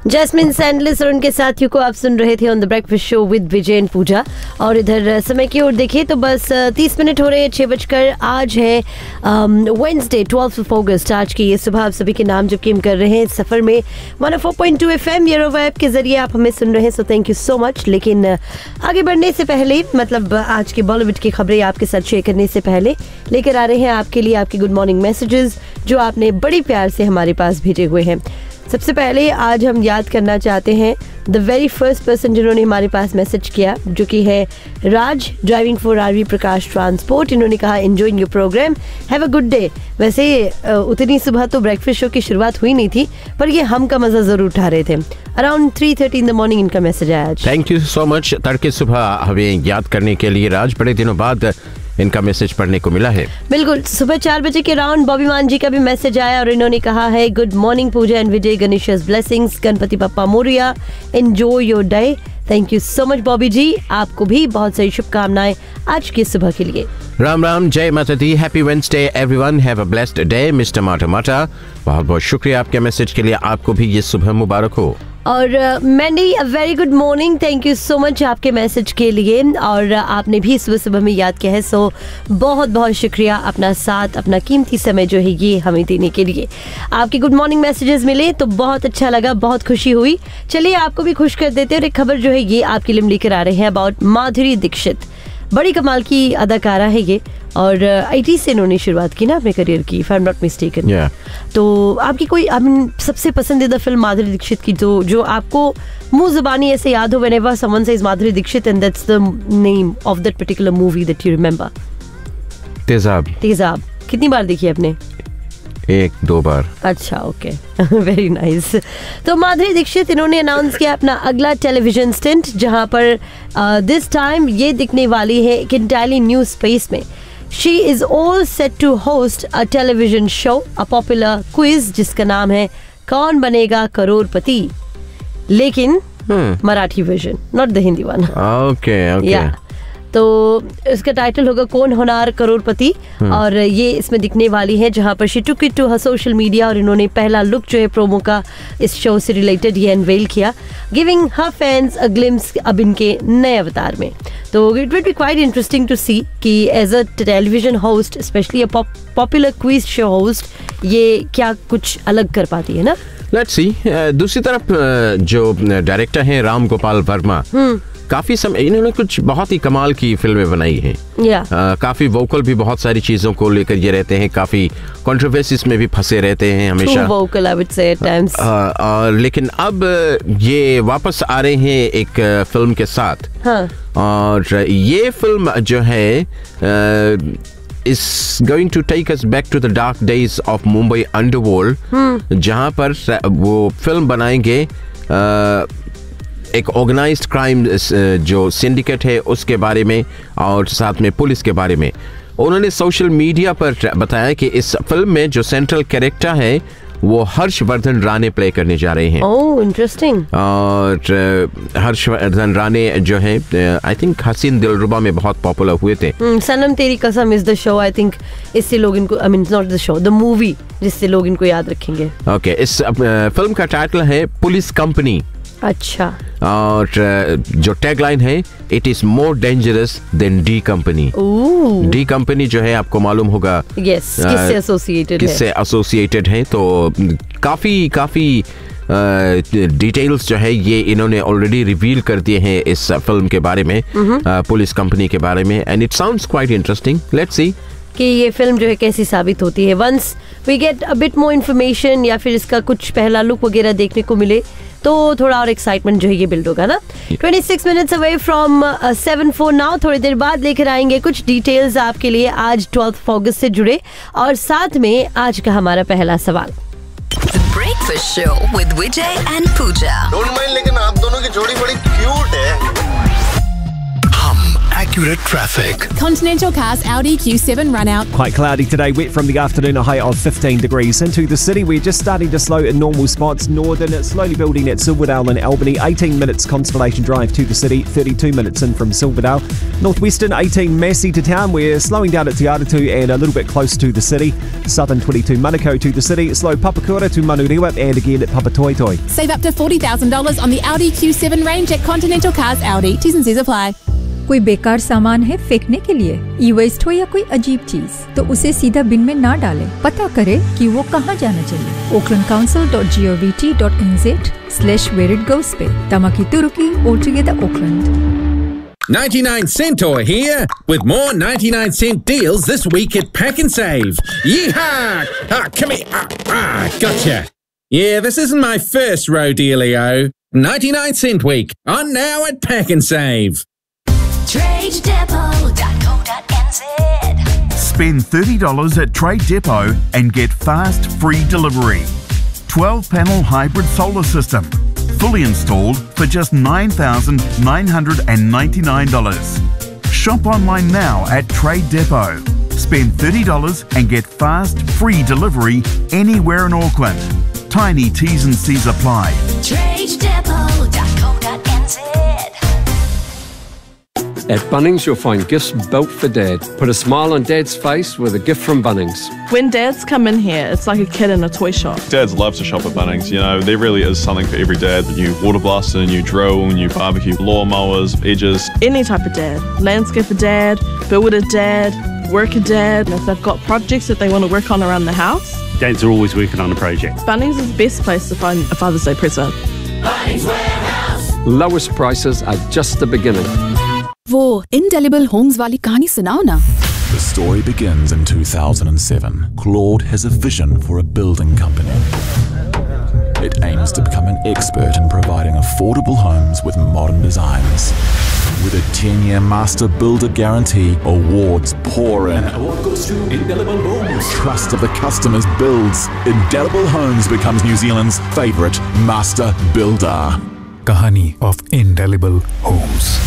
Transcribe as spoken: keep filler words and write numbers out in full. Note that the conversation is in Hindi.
जैस्मिन सैंडलिस और उनके साथियों को आप सुन रहे थे on the breakfast show with Vijay and पूजा। और इधर समय की ओर देखिए तो बस तीस मिनट हो रहे हैं छः बजकर। आज है वेडनेसडे ट्वेल्थ ऑफ अगस्त। आज की ये सुबह आप सभी के नाम जब हम कर रहे हैं सफर में one O four point two F M euro vibe के जरिए आप हमें सुन रहे हैं, so thank you so much. लेकिन आगे बढ़ने से पहले, मतलब आज की बॉलीवुड की खबरें आपके साथ शेयर करने से पहले लेकर आ रहे हैं आपके लिए आपके गुड मॉर्निंग मैसेजेस जो आपने बड़ी प्यार से हमारे पास भेजे हुए हैं। सबसे पहले आज हम याद करना चाहते हैं द वेरी फर्स्ट पर्सन जिन्होंने हमारे पास मैसेज किया, जो कि है राज, driving for RV Prakash transport. इन्होंने कहा enjoying your programme, have a good day. वैसे उतनी सुबह तो ब्रेकफास्ट शो की शुरुआत हुई नहीं थी, पर ये हम का मजा जरूर उठा रहे थे। Around three thirty in the morning इनका मैसेज आया आज। थैंक यू सो मच तड़के सुबह हमें याद करने के लिए राज। बड़े दिनों बाद इनका मैसेज पढ़ने को मिला है। बिल्कुल, सुबह चार बजे के राउंड बॉबी मान जी का भी मैसेज आया और इन्होंने कहा है good morning Puja and Vijay, गणेश's blessings, Ganpati Bappa Moriya, enjoy your day. Thank you so much Bobby जी, आपको भी बहुत सारी शुभकामनाएं आज की सुबह के लिए। राम राम, जय माता दी, happy Wednesday everyone, have a blessed day. Mister माटा माटा, बहुत बहुत शुक्रिया आपके मैसेज के लिए, आपको भी ये सुबह मुबारक हो। और Mandy, a very good morning, thank you so much आपके मैसेज के लिए। और आपने भी सुबह सुबह में याद किया है, सो बहुत बहुत शुक्रिया अपना साथ, अपना कीमती समय जो है ये हमें देने के लिए। आपके गुड मॉर्निंग मैसेजेस मिले तो बहुत अच्छा लगा, बहुत खुशी हुई। चलिए आपको भी खुश कर देते हैं और एक खबर जो है ये आपके लिए लेकर आ रहे हैं अबाउट माधुरी दीक्षित। बड़ी कमाल की अदाकारा है ये और आईटी से इन्होंने शुरुआत की ना अपने करियर की, if I am not mistaken. yeah. तो आपकी कोई आई मीन सबसे पसंदीदा फिल्म माधुरी दीक्षित की जो जो आपको मुंह जुबानी ऐसे याद हो whenever someone says Madhuri Dixit and that's the name of that particular movie that you remember? तेजाब। तेजाब कितनी बार देखी आपने? एक दो बार। अच्छा, ओके, वेरी नाइस। तो माधुरी दीक्षित इन्होंने अनाउंस किया अपना अगला टेलीविजन स्टिंट, जहां पर दिस टाइम ये दिखने वाली है एक इंटायरली न्यू स्पेस में। She is all set to host a television show, a popular quiz जिसका नाम है कौन बनेगा करोड़पति, लेकिन hmm. Marathi version, not the Hindi one. Okay okay. तो इसका टाइटल होगा कौन होनार करोड़पति hmm. और ये इसमें दिखने वाली है, जहां पर she took it to her social media और इन्होंने पहला लुक जो है प्रोमो का इस शो से रिलेटेड ये अनवेल किया, giving her fans a glimpse अब इनके नए अवतार में। तो it will be quite interesting to सी कि as a television host, specially a popular quiz show host, ये क्या कुछ अलग कर पाती है ना। Let's see. दूसरी तरफ जो डायरेक्टर हैं राम गोपाल वर्मा, hmm. काफी समय इन्होंने कुछ बहुत ही कमाल की फिल्में बनाई हैं। yeah. uh, काफी वोकल भी बहुत सारी चीजों को लेकर ये रहते हैं, काफी कंट्रोवर्सीज में भी फंसे रहते हैं हमेशा। Too vocal, I would say at times. uh, uh, लेकिन अब ये वापस आ रहे हैं एक फिल्म के साथ। हाँ. और ये फिल्म जो है is going to take us back to the dark days of Mumbai underworld, hmm. जहाँ पर वो फिल्म बनाएंगे uh, एक ऑर्गेनाइज्ड क्राइम जो सिंडिकेट है उसके बारे में और साथ में पुलिस के बारे में। उन्होंने सोशल मीडिया पर बताया कि इस फिल्म में जो सेंट्रल कैरेक्टर है वो हर्षवर्धन राणे प्ले करने जा रहे हैं। ओह, इंटरेस्टिंग। और हर्षवर्धन राणे जो है आई थिंक हसीन दिलरुबा में बहुत पॉपुलर हुए थे। hmm, सनम तेरी कसम is the show, I think इससे लोग इनको, I mean not the show, the movie जिससे लोग इनको याद रखेंगे। ओके okay, इस फिल्म का टाइटल है पुलिस कंपनी। अच्छा। और जो टैगलाइन है it is more dangerous than D company. D company जो है आपको मालूम होगा yes, किससे एसोसिएटेड किससे एसोसिएटेड है। तो काफी काफी डिटेल्स जो है ये इन्होंने ऑलरेडी रिवील कर दिए हैं इस फिल्म के बारे में, पुलिस कंपनी के बारे में, and it sounds quite interesting. Let's see कि ये फिल्म जो है कैसी साबित होती है। Once we get a bit more information या फिर इसका कुछ पहला लुक वगैरह देखने को मिले तो थोड़ा और एक्साइटमेंट जो है ये बिल्ड होगा ना। छब्बीस minutes away from seven four now. थोड़ी देर बाद लेकर आएंगे कुछ डिटेल्स आपके लिए आज ट्वेल्थ अगस्त से जुड़े और साथ में आज का हमारा पहला सवाल। Breakfast show with Vijay and Puja. Don't mind, लेकिन आप दोनों की जोड़ी बड़ी क्यूट है। हम accurate traffic. Continental Cars Audi Q seven run out. Quite cloudy today, wet from the afternoon, a high of fifteen degrees. Into the city, we're just starting to slow in normal spots. Northern, it's slowly building at Silverdale and Albany. eighteen minutes Constellation Drive to the city, thirty-two minutes in from Silverdale. Northwestern, eighteen Massey to town. We're slowing down at Te Aratu and a little bit close to the city. Southern, twenty-two Manukau to the city. Slow Papakura to Manurewa and again at Papatoetoe. Save up to forty thousand dollars on the Audi Q seven range at Continental Cars Audi. T's and C's apply. कोई बेकार सामान है फेंकने के लिए, ई वेस्ट हो या कोई अजीब चीज, तो उसे सीधा बिन में ना डालें। पता करें कि वो कहाँ जाना चाहिए। Oakland council dot G O V T dot N Z slash where it goes पे Tamaki Turki all together Auckland. ninety-nine Centaur here with more ninety-nine cent deals this week at Pack and Save. Yeehaw! Ah, come here. Ah, ah, gotcha. Yeah, this isn't my first rodeo. ninety-nine cent week on now at Pack and Save. trade depot dot co dot n z. Spend thirty dollars at Trade Depot and get fast free delivery. twelve panel hybrid solar system. Fully installed for just nine thousand nine hundred ninety-nine dollars. Shop online now at Trade Depot. Spend thirty dollars and get fast free delivery anywhere in Auckland. Tiny T's and C's apply. trade depot dot co dot n z. At Bunnings, you'll find gifts built for Dad. Put a smile on Dad's face with a gift from Bunnings. When dads come in here, it's like a kid in a toy shop. Dads love to shop at Bunnings. You know, there really is something for every dad. New water blaster, new drill, new barbecue, lawnmowers, edges. Any type of dad. Landscaper dad, builder dad, worker dad. And if they've got projects that they want to work on around the house. Dads are always working on a project. Bunnings is the best place to find a Father's Day present. Bunnings Warehouse. Lowest prices are just the beginning. वो Indelible Homes वाली कहानी सुनाओ ना. The story begins in two thousand seven. Claude has a vision for a building company. It aims to become an expert in providing affordable homes with modern designs. With a ten-year master builder guarantee, awards pour in. And award goes to Indelible Homes. Trust of the customers builds. Indelible Homes becomes New Zealand's favourite master builder. Kahani of Indelible Homes.